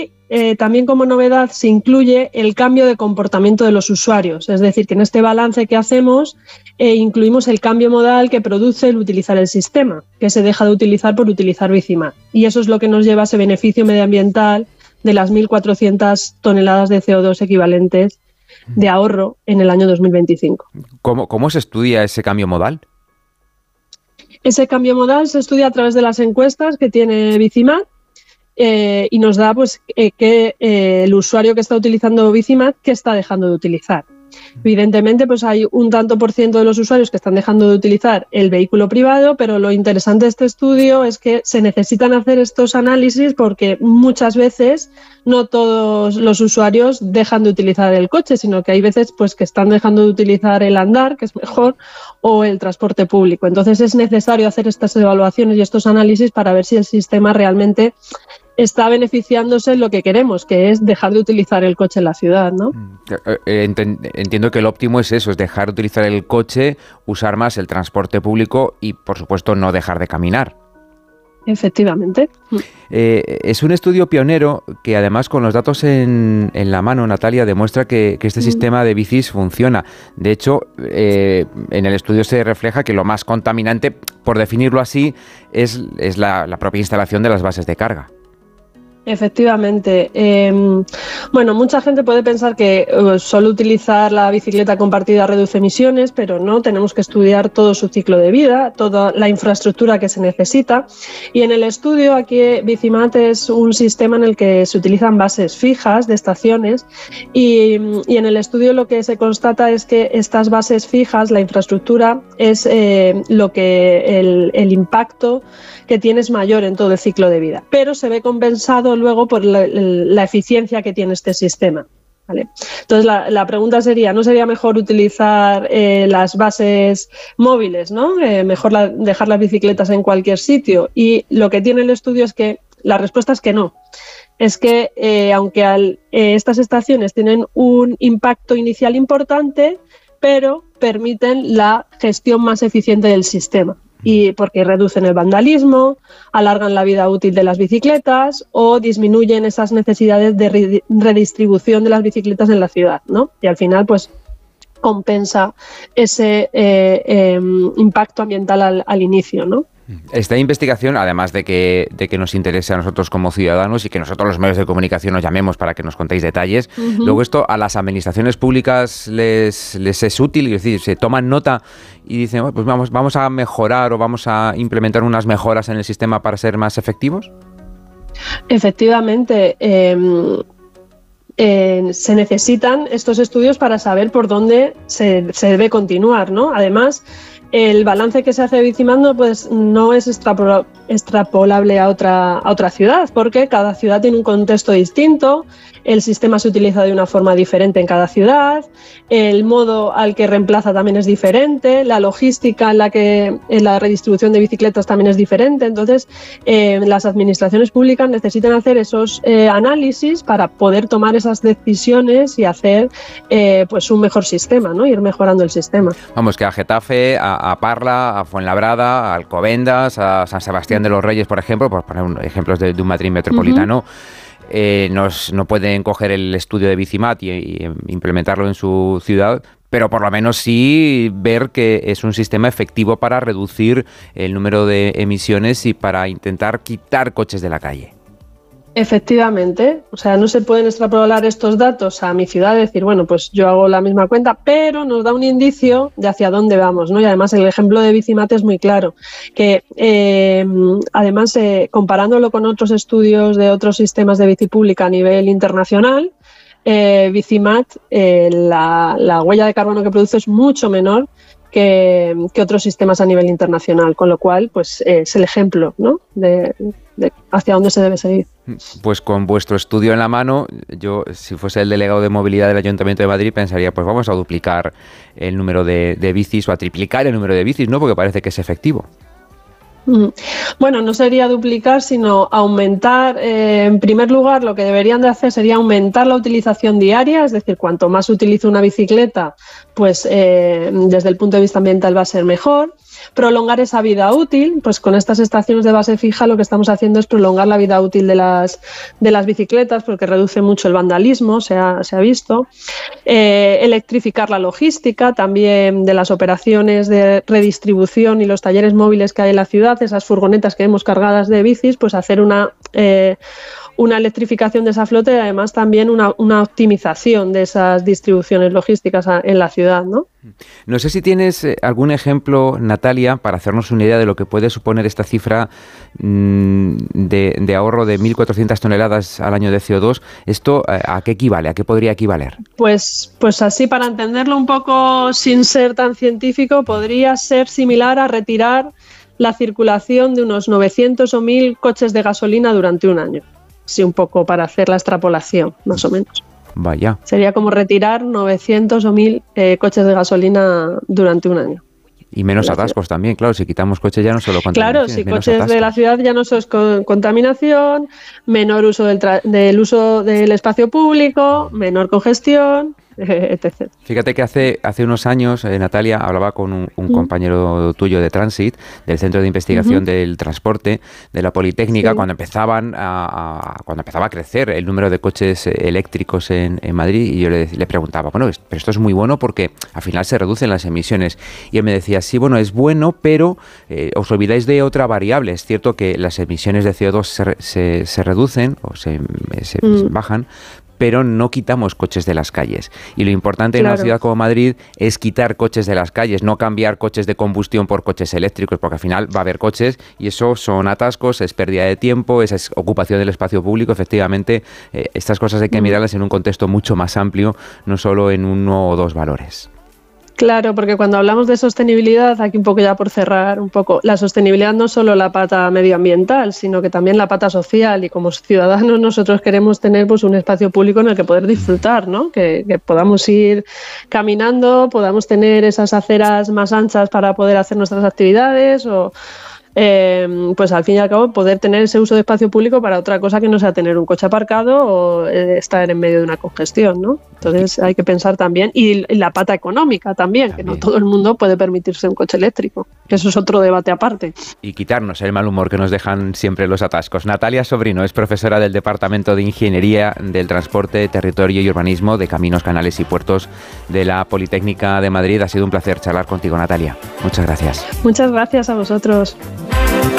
también como novedad se incluye el cambio de comportamiento de los usuarios, es decir, que en este balance que hacemos incluimos el cambio modal que produce el utilizar el sistema, que se deja de utilizar por utilizar Bicimat. Y eso es lo que nos lleva a ese beneficio medioambiental de las 1.400 toneladas de CO2 equivalentes de ahorro en el año 2025. ¿Cómo se estudia ese cambio modal? Ese cambio modal se estudia a través de las encuestas que tiene Bicimat y nos da que el usuario que está utilizando Bicimat, ¿qué está dejando de utilizar? Evidentemente, pues hay un tanto por ciento de los usuarios que están dejando de utilizar el vehículo privado, pero lo interesante de este estudio es que se necesitan hacer estos análisis porque muchas veces no todos los usuarios dejan de utilizar el coche, sino que hay veces pues que están dejando de utilizar el andar, que es mejor, o el transporte público. Entonces es necesario hacer estas evaluaciones y estos análisis para ver si el sistema realmente está beneficiándose en lo que queremos, que es dejar de utilizar el coche en la ciudad, ¿no? Entiendo que el óptimo es eso, es dejar de utilizar el coche, usar más el transporte público y, por supuesto, no dejar de caminar. Efectivamente. Es un estudio pionero que, además, con los datos en la mano, Natalia, demuestra que este sistema de bicis funciona. De hecho, en el estudio se refleja que lo más contaminante, por definirlo así, es la propia instalación de las bases de carga. Efectivamente. Bueno, mucha gente puede pensar que solo utilizar la bicicleta compartida reduce emisiones, pero no, tenemos que estudiar todo su ciclo de vida, toda la infraestructura que se necesita. Y en el estudio aquí Bicimat es un sistema en el que se utilizan bases fijas de estaciones y en el estudio lo que se constata es que estas bases fijas, la infraestructura, es lo que el impacto que tiene es mayor en todo el ciclo de vida, pero se ve compensado luego por la eficiencia que tiene este sistema, ¿vale? Entonces la pregunta sería, ¿no sería mejor utilizar las bases móviles, ¿no? Mejor dejar las bicicletas en cualquier sitio? Y lo que tiene el estudio es que la respuesta es que no. Es que aunque estas estaciones tienen un impacto inicial importante, pero permiten la gestión más eficiente del sistema. Y porque reducen el vandalismo, alargan la vida útil de las bicicletas o disminuyen esas necesidades de redistribución de las bicicletas en la ciudad, ¿no? Y al final, pues, compensa ese impacto ambiental al inicio, ¿no? Esta investigación, además de que nos interese a nosotros como ciudadanos y que nosotros los medios de comunicación nos llamemos para que nos contéis detalles, luego esto a las administraciones públicas les es útil, es decir, se toman nota y dicen, bueno, pues vamos a mejorar o vamos a implementar unas mejoras en el sistema para ser más efectivos. Efectivamente, se necesitan estos estudios para saber por dónde se debe continuar, ¿no? Además, el balance que se hace de Bicimat no es extrapolable a otra ciudad, porque cada ciudad tiene un contexto distinto, el sistema se utiliza de una forma diferente en cada ciudad, el modo al que reemplaza también es diferente, la logística en la redistribución de bicicletas también es diferente. Entonces, las administraciones públicas necesitan hacer esos análisis para poder tomar esas decisiones y hacer pues un mejor sistema, ¿no? Ir mejorando el sistema. Vamos, que a Getafe, a Parla, a Fuenlabrada, a Alcobendas, a San Sebastián de los Reyes, por ejemplo, por poner ejemplos de un Madrid metropolitano, no pueden coger el estudio de Bicimat y implementarlo en su ciudad, pero por lo menos sí ver que es un sistema efectivo para reducir el número de emisiones y para intentar quitar coches de la calle. Efectivamente, o sea, no se pueden extrapolar estos datos a mi ciudad y decir, bueno, pues yo hago la misma cuenta, pero nos da un indicio de hacia dónde vamos, ¿no? Y además el ejemplo de Bicimat es muy claro, que además comparándolo con otros estudios de otros sistemas de bici pública a nivel internacional, Bicimat, la huella de carbono que produce es mucho menor que otros sistemas a nivel internacional, con lo cual pues es el ejemplo, ¿no? de hacia dónde se debe seguir. Pues con vuestro estudio en la mano, yo, si fuese el delegado de movilidad del Ayuntamiento de Madrid, pensaría, pues vamos a duplicar el número de bicis o a triplicar el número de bicis, ¿no? Porque parece que es efectivo. Bueno, no sería duplicar, sino aumentar. En primer lugar, lo que deberían de hacer sería aumentar la utilización diaria, es decir, cuanto más utilice una bicicleta, pues desde el punto de vista ambiental va a ser mejor. prolongar esa vida útil. Pues con estas estaciones de base fija lo que estamos haciendo es prolongar la vida útil de las bicicletas, porque reduce mucho el vandalismo, se ha visto. Electrificar la logística también de las operaciones de redistribución y los talleres móviles que hay en la ciudad, esas furgonetas que vemos cargadas de bicis, pues hacer una electrificación de esa flota y además también una optimización de esas distribuciones logísticas en la ciudad, ¿no? No sé si tienes algún ejemplo, Natalia, para hacernos una idea de lo que puede suponer esta cifra de ahorro de 1.400 toneladas al año de CO2. ¿Esto a qué equivale? ¿A qué podría equivaler? Pues así, para entenderlo un poco sin ser tan científico, podría ser similar a retirar la circulación de unos 900 o 1.000 coches de gasolina durante un año. Sí, un poco para hacer la extrapolación, más o menos. Vaya. Sería como retirar 900 o 1.000 coches de gasolina durante un año. Y menos atascos también, claro, si quitamos coches ya no solo contaminación. Claro, si coches atascos de la ciudad ya no solo es contaminación, menor uso del uso del espacio público, menor congestión, etc. Fíjate que hace unos años, Natalia, hablaba con un compañero tuyo de Transit, del Centro de Investigación del Transporte, de la Politécnica, cuando empezaba a crecer el número de coches eléctricos en Madrid, y yo le preguntaba, bueno, pero esto es muy bueno porque al final se reducen las emisiones. Y él me decía, sí, bueno, es bueno, pero os olvidáis de otra variable. Es cierto que las emisiones de CO2 se reducen o se bajan, pero no quitamos coches de las calles. Y lo importante en una ciudad como Madrid es quitar coches de las calles, no cambiar coches de combustión por coches eléctricos, porque al final va a haber coches y eso son atascos, es pérdida de tiempo, esa es ocupación del espacio público. Efectivamente, estas cosas hay que mirarlas en un contexto mucho más amplio, no solo en uno o dos valores. Claro, porque cuando hablamos de sostenibilidad, aquí un poco ya por cerrar un poco, la sostenibilidad no solo la pata medioambiental, sino que también la pata social, y como ciudadanos nosotros queremos tener pues un espacio público en el que poder disfrutar, ¿no? Que podamos ir caminando, podamos tener esas aceras más anchas para poder hacer nuestras actividades o pues al fin y al cabo poder tener ese uso de espacio público para otra cosa que no sea tener un coche aparcado o estar en medio de una congestión, ¿no? Entonces hay que pensar también, y la pata económica también, que no todo el mundo puede permitirse un coche eléctrico, que eso es otro debate aparte. Y quitarnos el mal humor que nos dejan siempre los atascos. Natalia Sobrino es profesora del Departamento de Ingeniería del Transporte, Territorio y Urbanismo de Caminos, Canales y Puertos de la Politécnica de Madrid. Ha sido un placer charlar contigo, Natalia. Muchas gracias. Muchas gracias a vosotros.